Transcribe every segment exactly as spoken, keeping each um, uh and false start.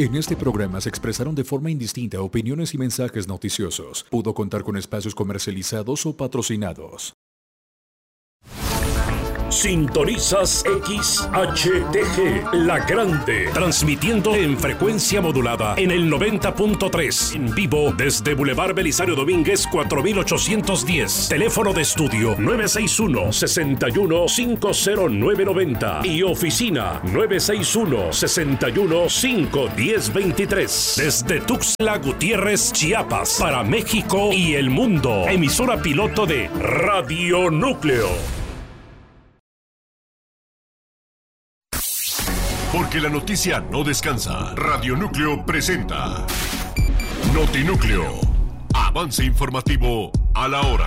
En este programa se expresaron de forma indistinta opiniones y mensajes noticiosos. Pudo contar con espacios comercializados o patrocinados. Sintonizas X H T G, La Grande, transmitiendo en frecuencia modulada en el noventa punto tres, en vivo desde Boulevard Belisario Domínguez cuatro mil ochocientos diez, teléfono de estudio nueve seis uno, seis uno cinco cero nueve nueve cero y oficina nueve seis uno, seis uno cinco uno cero dos tres, desde Tuxtla Gutiérrez, Chiapas, para México y el mundo, emisora piloto de Radio Núcleo. Porque la noticia no descansa. Radio Núcleo presenta Notinúcleo. Avance informativo a la hora.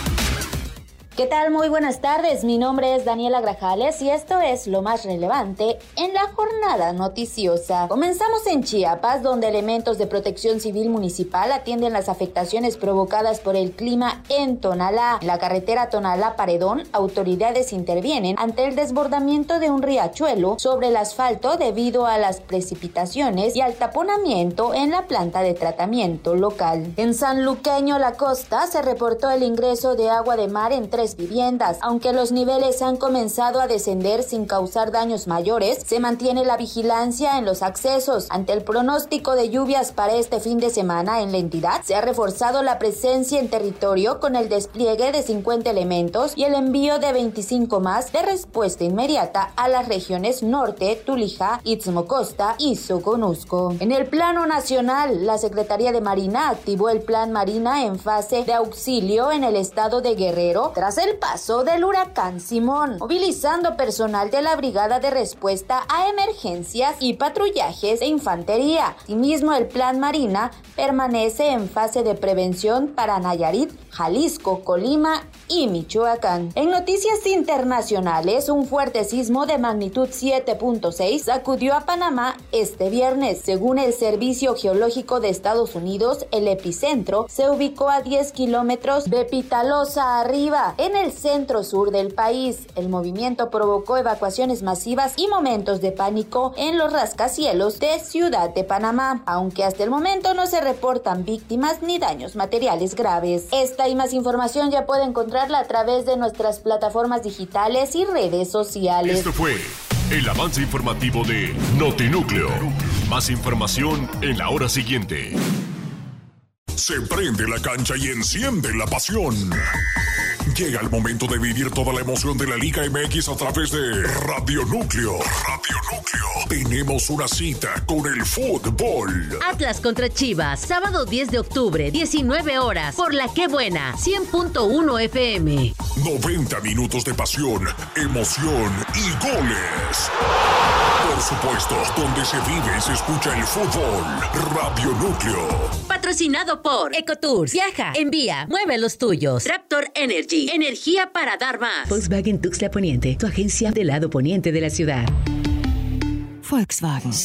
¿Qué tal? Muy buenas tardes. Mi nombre es Daniela Grajales y esto es lo más relevante en la jornada noticiosa. Comenzamos en Chiapas, donde elementos de Protección Civil Municipal atienden las afectaciones provocadas por el clima en Tonalá. En la carretera Tonalá-Paredón, autoridades intervienen ante el desbordamiento de un riachuelo sobre el asfalto debido a las precipitaciones y al taponamiento en la planta de tratamiento local. En San Luqueño, La Costa, se reportó el ingreso de agua de mar en tres viviendas. Aunque los niveles han comenzado a descender sin causar daños mayores, se mantiene la vigilancia en los accesos. Ante el pronóstico de lluvias para este fin de semana en la entidad, se ha reforzado la presencia en territorio con el despliegue de cincuenta elementos y el envío de veinticinco más de respuesta inmediata a las regiones norte, Tulijá, Istmo Costa y Soconusco. En el plano nacional, la Secretaría de Marina activó el Plan Marina en fase de auxilio en el estado de Guerrero tras el paso del huracán Simón, movilizando personal de la Brigada de Respuesta a Emergencias y patrullajes de infantería. Asimismo, el Plan Marina permanece en fase de prevención para Nayarit, Jalisco, Colima y Michoacán. En noticias internacionales, un fuerte sismo de magnitud siete punto seis sacudió a Panamá este viernes. Según el Servicio Geológico de Estados Unidos, el epicentro se ubicó a diez kilómetros de Pitalosa arriba, en el centro sur del país. El movimiento provocó evacuaciones masivas y momentos de pánico en los rascacielos de Ciudad de Panamá, aunque hasta el momento no se reportan víctimas ni daños materiales graves. Esta y más información ya puede encontrarla a través de nuestras plataformas digitales y redes sociales. Esto fue el avance informativo de Notinúcleo. Más información en la hora siguiente. Se prende la cancha y enciende la pasión. Llega el momento de vivir toda la emoción de la Liga M X a través de Radio Núcleo. Radio Núcleo. Tenemos una cita con el fútbol. Atlas contra Chivas, sábado diez de octubre, diecinueve horas, por La Qué Buena, cien punto uno F M. noventa minutos de pasión, emoción y goles. Por supuesto, donde se vive y se escucha el fútbol. Radio Núcleo. Patrocinado por Ecotours. Viaja, envía, mueve los tuyos. Raptor Energy, energía para dar más. Volkswagen Tuxtla Poniente, tu agencia del lado poniente de la ciudad. Volkswagen.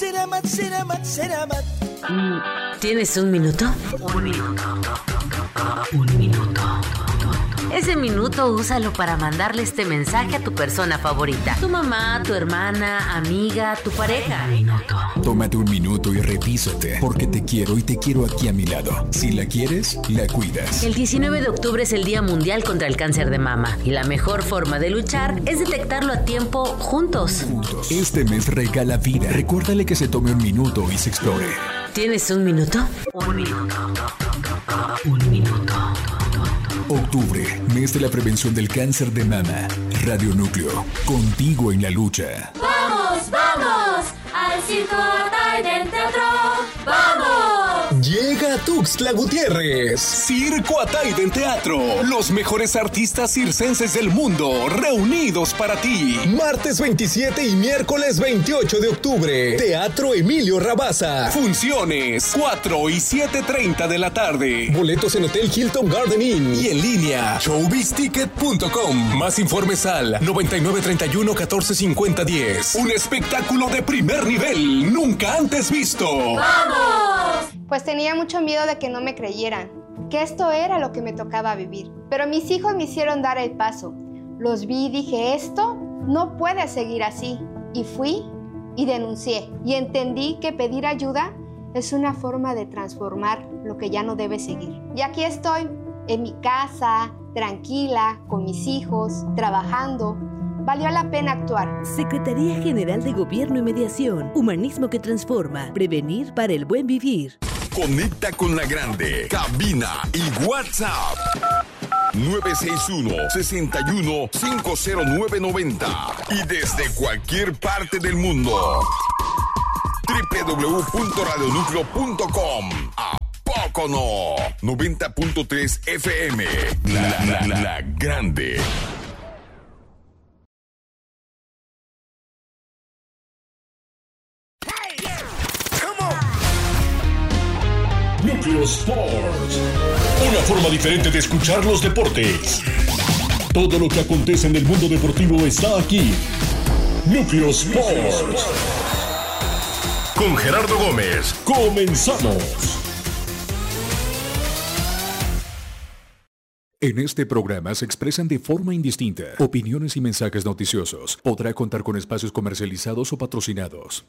¿Tienes un minuto? Un minuto. Un minuto. Ese minuto úsalo para mandarle este mensaje a tu persona favorita. Tu mamá, tu hermana, amiga, tu pareja. Minuto. Tómate un minuto y revísate, porque te quiero y te quiero aquí a mi lado. Si la quieres, la cuidas. El diecinueve de octubre es el Día Mundial contra el Cáncer de Mama y la mejor forma de luchar es detectarlo a tiempo juntos. Juntos. Este mes regala vida. Recuérdale que se tome un minuto y se explore. ¿Tienes un minuto? Un minuto. Un minuto. Octubre, mes de la prevención del cáncer de mama. Radio Núcleo, contigo en la lucha. ¡Vamos, vamos! ¡Al Circo Ataide Teatro! ¡Vamos! Llega a Tuxtla Gutiérrez. Circo Ataide Teatro. Los mejores artistas circenses del mundo reunidos para ti. Martes veintisiete y miércoles veintiocho de octubre. Teatro Emilio Rabasa. Funciones cuatro y siete treinta de la tarde. Boletos en Hotel Hilton Garden Inn y en línea showbiz ticket punto com. Más informes al noventa y nueve treinta y uno catorce cincuenta diez. Un espectáculo de primer nivel nunca antes visto. ¡Vamos! Pues tenía mucho miedo de que no me creyeran, que esto era lo que me tocaba vivir. Pero mis hijos me hicieron dar el paso. Los vi y dije, esto no puede seguir así. Y fui y denuncié y entendí que pedir ayuda es una forma de transformar lo que ya no debe seguir. Y aquí estoy, en mi casa, tranquila, con mis hijos, trabajando. Valió la pena actuar. Secretaría General de Gobierno y Mediación. Humanismo que transforma. Prevenir para el buen vivir. Conecta con la grande. Cabina y WhatsApp. nueve seis uno, seis uno, cinco cero nueve nueve cero. Y desde cualquier parte del mundo. doble u doble u doble u punto radio núcleo punto com. ¿A poco no? noventa punto tres F M. La, la, la, la grande. Núcleo Sports. Una forma diferente de escuchar los deportes. Todo lo que acontece en el mundo deportivo está aquí. Núcleo Sports. Con Gerardo Gómez. Comenzamos. En este programa se expresan de forma indistinta opiniones y mensajes noticiosos. Podrá contar con espacios comercializados o patrocinados.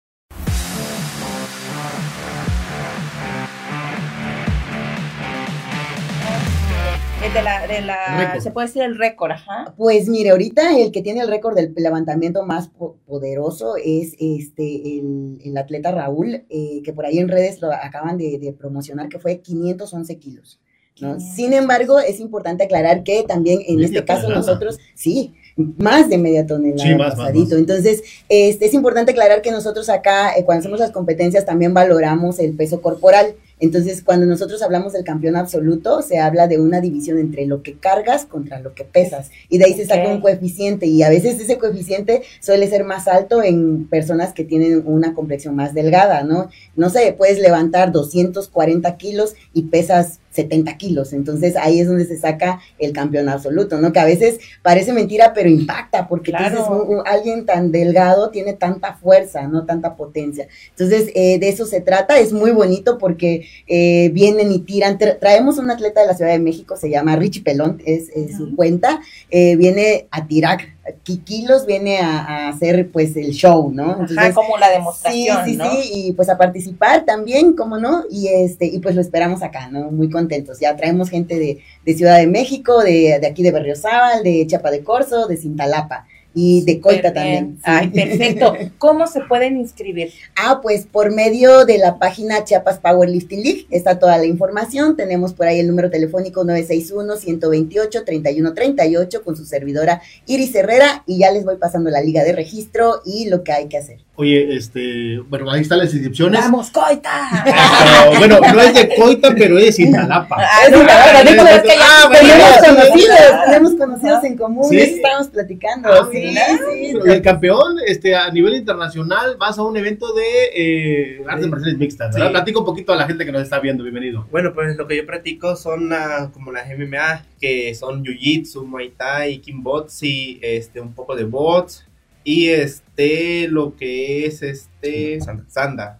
De la, de la se puede decir el récord, ajá. Pues mire, ahorita el que tiene el récord del levantamiento más po- poderoso es este el, el atleta Raúl, eh, que por ahí en redes lo acaban de, de promocionar, que fue quinientos once kilos, ¿no? Mm. Sin embargo, es importante aclarar que también en media este caso tonelada. Nosotros, sí, más de media tonelada, sí, más, pasadito. Más, más. Entonces, este, es importante aclarar que nosotros acá, eh, cuando hacemos las competencias, también valoramos el peso corporal. Entonces, cuando nosotros hablamos del campeón absoluto, se habla de una división entre lo que cargas contra lo que pesas, y de ahí se saca okay. un coeficiente, y a veces ese coeficiente suele ser más alto en personas que tienen una complexión más delgada, ¿no? No sé, puedes levantar doscientos cuarenta kilos y pesas setenta kilos, entonces ahí es donde se saca el campeón absoluto, ¿no? Que a veces parece mentira, pero impacta, porque claro. Entonces un, un, alguien tan delgado tiene tanta fuerza, ¿no? Tanta potencia. Entonces, eh, de eso se trata, es muy bonito porque eh, vienen y tiran. Tra- traemos un atleta de la Ciudad de México, se llama Richie Pelón, es, es uh-huh. su cuenta, eh, viene a tirar kilos, viene a, a hacer pues el show, ¿no? Entonces, ajá, como la demostración, sí, sí, ¿no? Sí, y pues a participar también, ¿cómo no? Y este, y pues lo esperamos acá, ¿no? Muy contentos, ya traemos gente de, de Ciudad de México, de, de aquí de Berriozábal, de Chiapa de Corzo, de Cintalapa, y de Coita también. Sí. Ay, perfecto. ¿Cómo se pueden inscribir? Ah, pues por medio de la página Chiapas Powerlifting League, está toda la información, tenemos por ahí el número telefónico nueve seis uno, uno dos ocho, tres uno tres ocho con su servidora Iris Herrera, y ya les voy pasando la liga de registro y lo que hay que hacer. Oye, este, bueno, ahí están las inscripciones. ¡Vamos, Coita! Pero, bueno, no es de Coita, pero es de Cintalapa. Ah, es Cintalapa, digo, es que ya ah, tenemos bueno, conocidos, tenemos conocidos en común, ¿sí? Estamos platicando. Ah, sí, sí, sí. El campeón, este, a nivel internacional, vas a un evento de eh, artes sí. marciales mixtas, ¿verdad? Sí. Platica un poquito a la gente que nos está viendo, bienvenido. Bueno, pues lo que yo practico son uh, como las M M A, que son Jiu-Jitsu, Muay Thai, Kickboxing, este, un poco de box, y este, lo que es este, Sanda, Sanda.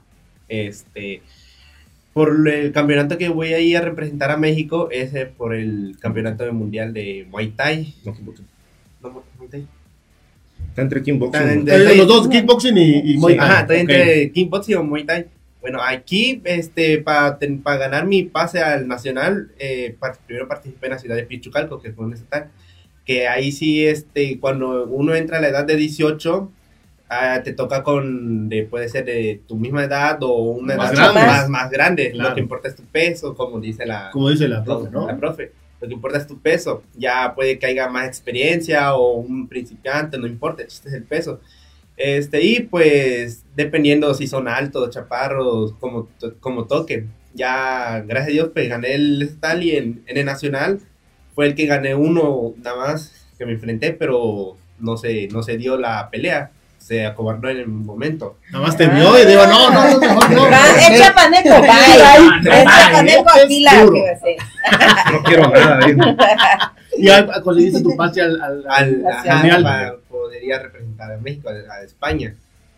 Este, por el campeonato que voy a ir a representar a México, es eh, por el campeonato mundial de Muay Thai. No, no, Muay Thai. Está entre kickboxing. Está entre, entre los dos, kickboxing y, y Muay Thai. Ajá, está okay. Entre kickboxing o Muay Thai. Bueno, aquí, este, para pa ganar mi pase al nacional, eh, pa primero participé en la ciudad de Pichucalco, que fue un estatal, que ahí sí, este, cuando uno entra a la edad de dieciocho, uh, te toca con, de, puede ser de tu misma edad o una más edad grande. más, más grande, claro. Lo que importa es tu peso, como dice la, como dice la profe, ¿no? La profe. Lo que importa es tu peso, ya puede que haya más experiencia o un principiante, no importa, el chiste es el peso. Este, y pues, dependiendo si son altos, chaparros, como, como toque. Ya, gracias a Dios, pues gané el estatal y en, en el nacional fue el que gané uno nada más que me enfrenté, pero no se, no se dio la pelea. Se acobardó en el momento. Nada más te vio y digo, no, no, no, mejor no. El chapaneco, bye. El chapaneco aquí la que va a ser. No quiero nada. Y ya conseguiste tu pase al, al, al, al mundial. Para poder representar a México, a, a España.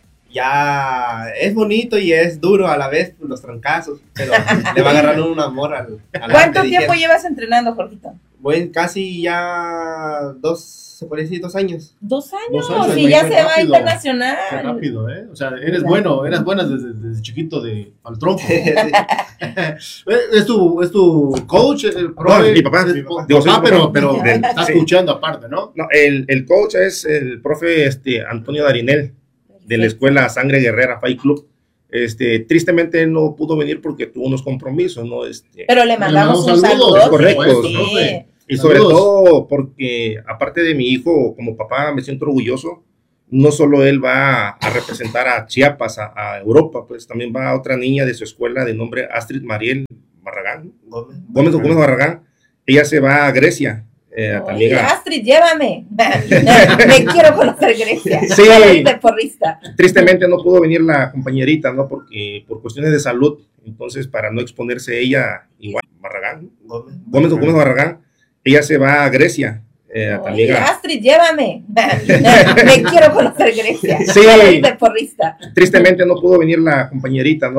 Ya es bonito y es duro a la vez los trancazos, pero le va agarrando un amor al, al ¿Cuánto arte, tiempo dijeron. Llevas entrenando, Jorgito? Bueno, casi ya dos, se puede decir dos años. Dos años, Dos años, y güey, ya fue se va rápido. internacional. Qué rápido, ¿eh? O sea, eres bueno, eras buena desde, desde chiquito de al tronco. ¿Es tu, es tu coach? El profe? No, mi papá, Mi mi papá, digo, soy papá, su pero, papá. pero Del- estás sí. escuchando aparte, ¿no? No, el, el coach es el profe este, Antonio Darinel, de la escuela Sangre Guerrera Fight Club. Este, tristemente él no pudo venir porque tuvo unos compromisos, ¿no? Este, Pero le mandamos un saludo. saludo. Correcto. Sí. profe. Y sobre Saludos. todo porque, aparte de mi hijo, como papá, me siento orgulloso. No solo él va a representar a Chiapas, a, a Europa, pues también va otra niña de su escuela de nombre Astrid Mariel Barragán. Gómez. Gómez Gómez Barragán. Ella se va a Grecia. eh, también Oye, a- Astrid, llévame. Me quiero conocer Grecia. Sí. Quiero ir de porrista. Tristemente no pudo venir la compañerita, ¿no? Porque por cuestiones de salud, entonces para no exponerse ella, igual, Barragán, Gómez. Gómez Gómez Barragán, ella se va a Grecia. eh, también Oye, a- Astrid, llévame. Me quiero conocer Grecia. Sí. Quiero ir de porrista. Tristemente no pudo venir la compañerita, ¿no?